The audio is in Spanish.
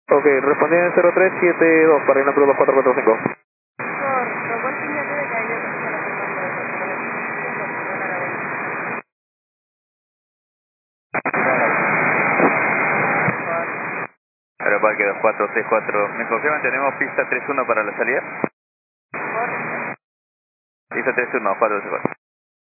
Ok, respondí en 0372 para ir a 2445. Aeroparque 2464. ¿Me confirman? Tenemos pista 31 para la salida. Pista 31, 464.